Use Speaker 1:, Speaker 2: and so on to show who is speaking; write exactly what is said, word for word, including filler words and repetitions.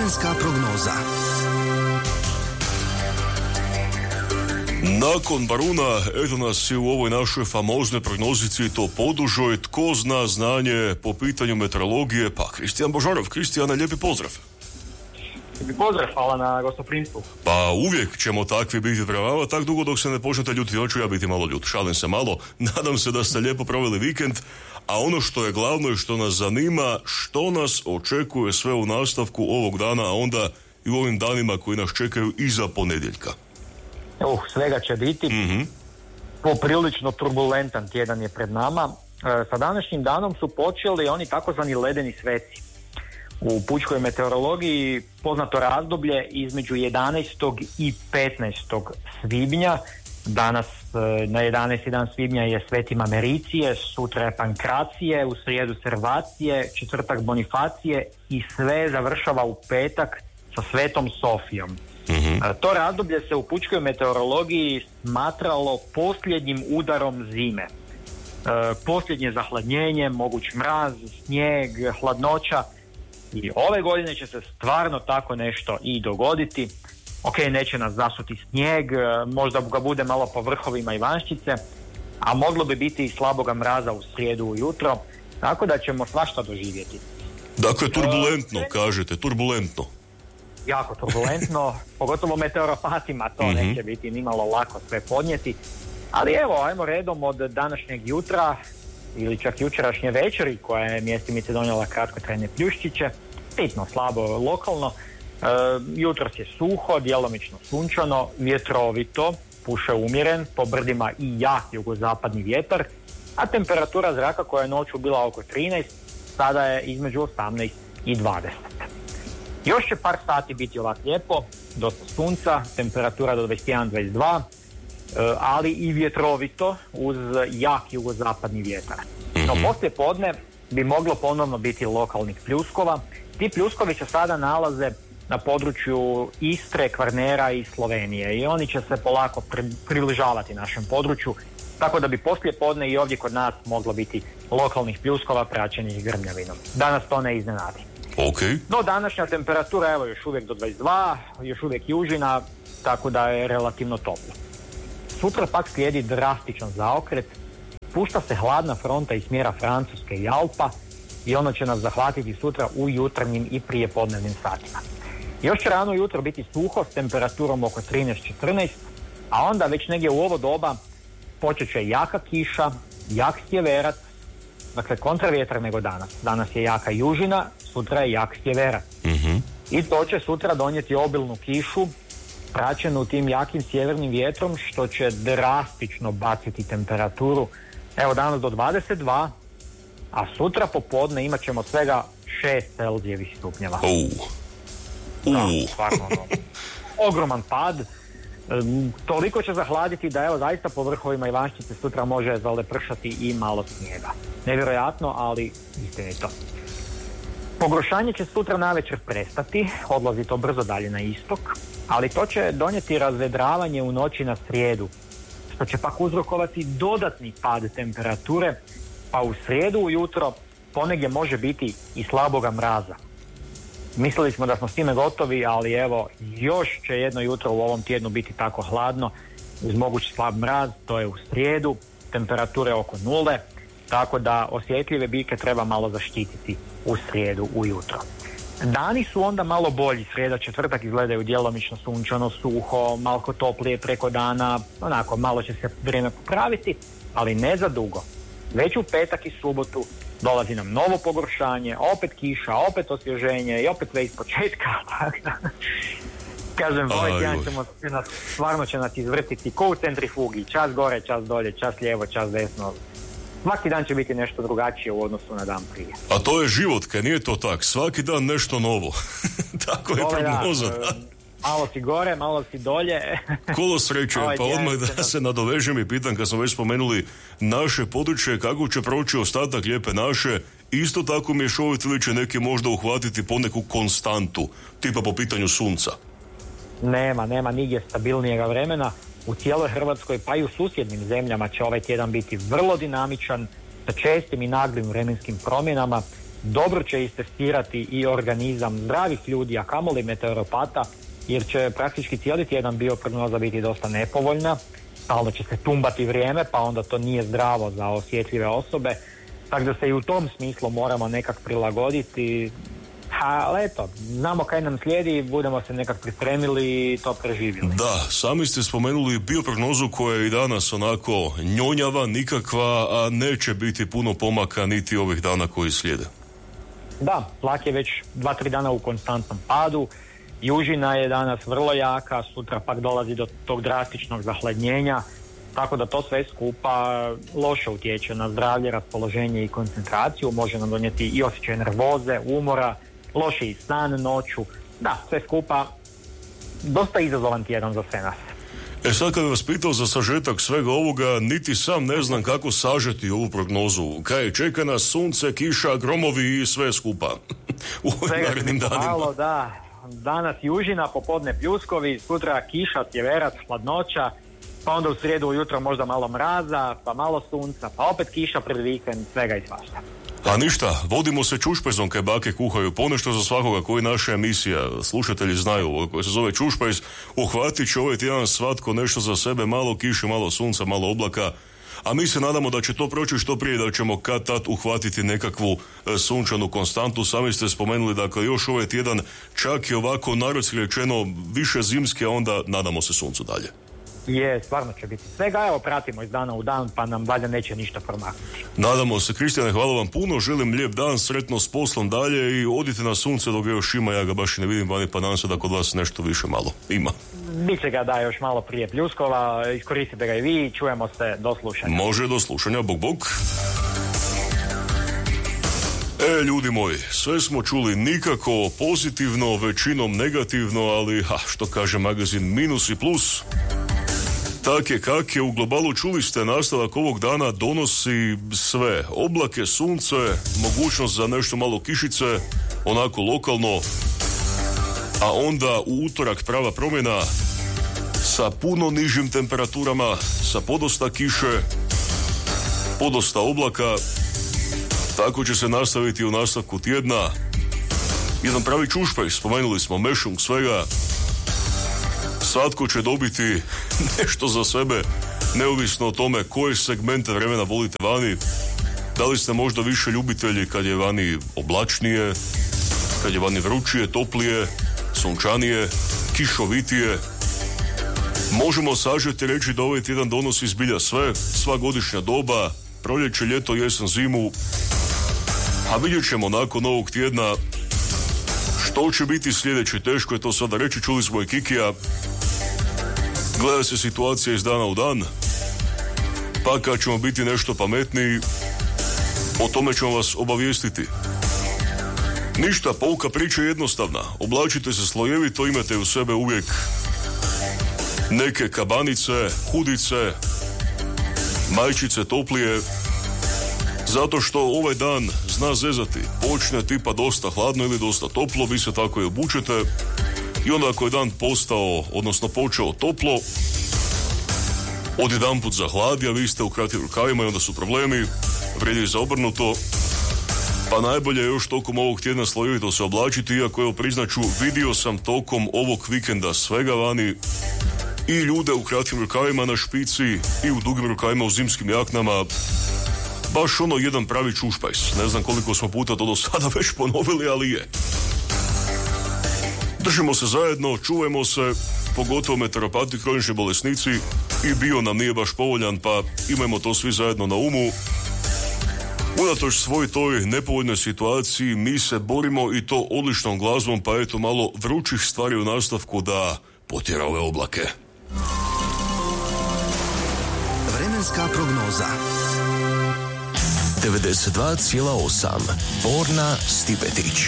Speaker 1: Vremenska prognoza.
Speaker 2: Nakon baruna, eto nas i u ovoj našoj famoznoj prognozici to podužoj. Tko zna znanje po pitanju meteorologije? Pa Kristijan Božarov. Kristijane, lijepi pozdrav.
Speaker 3: Lijepi pozdrav, hvala na gostoprimstvu.
Speaker 2: Pa uvijek ćemo takvi biti prema vama, tak dugo dok se ne počnete ljuti, hoću ja biti malo ljut. Šalim se malo, nadam se da ste lijepo proveli vikend, a ono što je glavno i što nas zanima, što nas očekuje sve u nastavku ovog dana, a onda i u ovim danima koji nas čekaju iza ponedjeljka.
Speaker 3: Uh, svega će biti.
Speaker 2: Mm-hmm.
Speaker 3: Poprilično turbulentan tjedan je pred nama. E, sa današnjim danom su počeli oni takozvani ledeni sveci. U pučkoj meteorologiji poznato razdoblje između jedanaestog i petnaestog svibnja. Danas e, na jedanaesti dan svibnja je Sveti Mamericije, sutra je Pankracije, u srijedu Servacije, četvrtak Bonifacije i sve završava u petak sa Svetom Sofijom.
Speaker 2: Mm-hmm.
Speaker 3: To razdoblje se u pučkoj meteorologiji smatralo posljednjim udarom zime. E, posljednje zahladnjenje, moguć mraz, snijeg, hladnoća, i ove godine će se stvarno tako nešto i dogoditi. Ok, neće nas zasuti snijeg, možda ga bude malo po vrhovima Ivanščice, a moglo bi biti i slaboga mraza u srijedu ujutro, tako da ćemo svašta doživjeti.
Speaker 2: Dakle, turbulentno, e, kažete, turbulentno.
Speaker 3: Jako turbulentno, pogotovo meteoropatima to mm-hmm. neće biti nimalo lako sve podnijeti. Ali evo, ajmo redom od današnjeg jutra ili čak jučerašnje večeri, koja je mjestimice donijela kratkotrajne pljuščiće, bitno slabo lokalno. E, jutros je suho, djelomično sunčano, vjetrovito, puše umjeren, po brdima i jak jugozapadni vjetar, a temperatura zraka koja je noću bila oko trinaest, sada je između osamnaest i dvadeset. Još će par sati biti ovako lijepo, dosta sunca, temperatura do dvadeset jedan do dvadeset dva, ali i vjetrovito uz jak jugozapadni vjetar. No poslije podne bi moglo ponovno biti lokalnih pljuskova. Ti pljuskovi se sada nalaze na području Istre, Kvarnera i Slovenije i oni će se polako pri- približavati našem području, tako da bi poslije podne i ovdje kod nas moglo biti lokalnih pljuskova praćenih grmljavinom. Danas to ne iznenadi.
Speaker 2: Okay.
Speaker 3: No današnja temperatura evo još uvijek do dvadeset dva, još uvijek južina, tako da je relativno toplo. Sutra pak slijedi drastičan zaokret, pušta se hladna fronta iz smjera Francuske i Alpa i ono će nas zahvatiti sutra u jutarnjim i prijepodnevnim satima. Još će rano jutro biti suho s temperaturom oko trinaest četrnaest, a onda već negdje u ovo doba počet će jaka kiša, jak sjeverac, dakle kontravjetar nego danas. Danas je jaka južina, sutra je jak sjeverac.
Speaker 2: Mm-hmm.
Speaker 3: I to će sutra donijeti obilnu kišu, praćenu tim jakim sjevernim vjetrom, što će drastično baciti temperaturu. Evo danas do dvadeset dva, a sutra popodne imat ćemo svega šest Celzijevih stupnjeva.
Speaker 2: Uh. Uh.
Speaker 3: Da, stvarno, no. Ogroman pad. Um, toliko će zahladiti da evo zaista po vrhovima Ivanščice sutra može zalepršati i malo snijega. Nevjerojatno, ali istinito. Pogoršanje će sutra navečer prestati, odlazi to brzo dalje na istok, ali to će donijeti razvedravanje u noći na srijedu, što će pak uzrokovati dodatni pad temperature, pa u srijedu ujutro ponegdje može biti i slaboga mraza. Mislili smo da smo s time gotovi, ali evo, još će jedno jutro u ovom tjednu biti tako hladno, uz mogući slab mraz, to je u srijedu, temperature oko nule, tako da osjetljive biljke treba malo zaštititi u srijedu ujutro. Dani su onda malo bolji, srijeda, četvrtak izgledaju djelomično sunčano, suho, malko toplije preko dana, onako malo će se vrijeme popraviti, ali ne za dugo. Već u petak i subotu dolazi nam novo pogoršanje, opet kiša, opet osvježenje i opet sve iz početka. Kažem, ovaj tjedan ćemo, stvarno će nas izvrtiti ko u centrifugi, čas gore, čas dolje, čas lijevo, čas desno. Svaki dan će biti nešto drugačije u odnosu na dan prije.
Speaker 2: A to je život, kaj nije to tak, svaki dan nešto novo. Tako je prognoza. Da,
Speaker 3: malo si gore, malo si dolje.
Speaker 2: Kolo sreće, pa odmah da nas... se nadovežem i pitam, kad smo već spomenuli naše područje, kako će proći ostatak lijepe naše, isto tako mješoviti ili će neki možda uhvatiti poneku konstantu, tipa po pitanju sunca?
Speaker 3: Nema, nema nigdje stabilnijega vremena. U cijeloj Hrvatskoj, pa i u susjednim zemljama će ovaj tjedan biti vrlo dinamičan, sa čestim i naglim vremenskim promjenama. dobro će istestirati i organizam zdravih ljudi, a kamoli meteoropata, jer će praktički cijeli tjedan bioprognoza biti dosta nepovoljna, stalno će se tumbati vrijeme, pa onda to nije zdravo za osjetljive osobe, tako da se i u tom smislu moramo nekak prilagoditi. Ali eto, znamo kaj nam slijedi, budemo se nekak pripremili i to preživjeli.
Speaker 2: Da, sami ste spomenuli bioprognozu koja je i danas onako njonjava, nikakva, a neće biti puno pomaka niti ovih dana koji slijede.
Speaker 3: Da, tlak je već dva, tri dana u konstantnom padu, južina je danas vrlo jaka, sutra pak dolazi do tog drastičnog zahladnjenja, tako da to sve skupa loše utječe na zdravlje, raspoloženje i koncentraciju, može nam donijeti i osjećaj nervoze, umora, lošiji san noću, da, sve skupa dosta izazovan tjedan za sve nas.
Speaker 2: E sad kad bih vas pitao za sažetak svega ovoga, niti sam ne znam kako sažeti ovu prognozu. Kaj čeka nas sunce, kiša, gromovi i sve skupa u ovim narednim danima.
Speaker 3: Malo, da. Danas južina, popodne pljuskovi, sutra kiša, sjeverac, hladnoća, pa onda u srijedu ujutro možda malo mraza, pa malo sunca, pa opet kiša pred vikend, svega i svašta.
Speaker 2: A ništa, vodimo se čušpezom kaj bake kuhaju, ponešto za svakoga koji naša emisija, slušatelji znaju, koja se zove čušpez, uhvatit će ovaj tjedan svatko nešto za sebe, malo kiše, malo sunca, malo oblaka, a mi se nadamo da će to proći što prije, da ćemo kad tad uhvatiti nekakvu e, sunčanu konstantu. Sami ste spomenuli, dakle, još ovaj tjedan čak i ovako narodski rečeno više zimske, a onda nadamo se suncu dalje.
Speaker 3: Je, stvarno će biti svega, evo pratimo iz dana u dan, pa nam valjda neće ništa promaknuti.
Speaker 2: Nadamo se. Kristijane, hvala vam puno, želim lijep dan, sretno s poslom dalje i odite na sunce dok ga još ima, ja ga baš i ne vidim vani, pa nadam se da kod vas nešto više malo ima.
Speaker 3: Biće ga da još malo prije pljuskova, iskoristite ga i vi, čujemo se, do slušanja.
Speaker 2: Može, do slušanja, bok bok. E, ljudi moji, sve smo čuli nikako pozitivno, većinom negativno, ali, ha, što kaže magazin, minus i plus. Tak je kak je, u globalu čuli ste, nastavak ovog dana donosi sve. Oblake, sunce, mogućnost za nešto malo kišice, onako lokalno, a onda u utorak prava promjena sa puno nižim temperaturama, sa podosta kiše, podosta oblaka. Tako će se nastaviti u nastavku tjedna. Jedan pravi čušpej, spomenuli smo mešung svega. Svatko će dobiti nešto za sebe, neovisno o tome koje segmente vremena volite vani. Da li ste možda više ljubitelji kad je vani oblačnije, kad je vani vrućije, toplije, sunčanije, kišovitije. Možemo sažeti reći da ovaj tjedan donosi zbilja sve, sva godišnja doba, proljeće, ljeto, jesen, zimu. A vidjet ćemo nakon ovog tjedna što će biti sljedeće. Teško je to sada reći, čuli smo i Kikija. Gleda se situacija iz dana u dan, pa kad ćemo biti nešto pametniji, o tome ćemo vas obavijestiti. Ništa, pouka priče je jednostavna. Oblačite se slojevito, imate u sebe uvijek neke kabanice, hudice, majčice toplije, zato što ovaj dan zna zezati. Počne tipa dosta hladno ili dosta toplo, vi se tako i obučete i onda ako je dan postao, odnosno počeo toplo, odjedanput zahladi, a vi ste u kratkim rukavima i onda su problemi, vrijedi za obrnuto. Pa najbolje je još tokom ovog tjedna slojevito se oblačiti, iako evo priznaću, vidio sam tokom ovog vikenda svega vani i ljude u kratkim rukavima na špici i u dugim rukavima u zimskim jaknama. Baš ono jedan pravi čušpajs. Ne znam koliko smo puta to do sada već ponovili, ali je. Držimo se zajedno, čuvajmo se, pogotovo meteoropati, kronični bolesnici, i bio nam nije baš povoljan, pa imajmo to svi zajedno na umu. Unatoč svoj toj nepovoljnoj situaciji mi se borimo i to odličnom glazbom, pa eto malo vrućih stvari u nastavku da potjera ove oblake.
Speaker 1: Vremenska prognoza devedeset dva zarez osam Borna Stipetić.